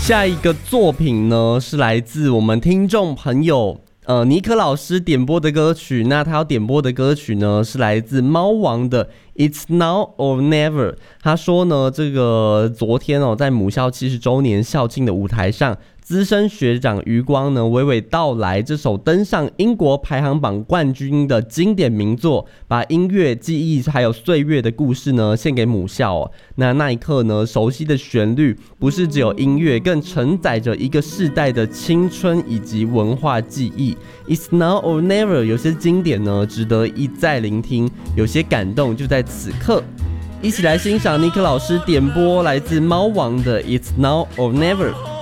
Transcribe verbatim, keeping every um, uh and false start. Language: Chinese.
下一个作品呢是来自我们听众朋友呃尼克老师点播的歌曲，那他要点播的歌曲呢是来自猫王的 It's Now or Never。 他说呢，这个昨天哦，在母校七十周年校庆的舞台上，资深学长余光呢娓娓道来这首登上英国排行榜冠军的经典名作，把音乐、记忆还有岁月的故事呢献给母校哦。那那一刻呢，熟悉的旋律不是只有音乐，更承载着一个世代的青春以及文化记忆。It's Now or Never 有些经典呢值得一再聆听，有些感动就在此刻。一起来欣赏尼克老师点播来自猫王的 It's Now or Never。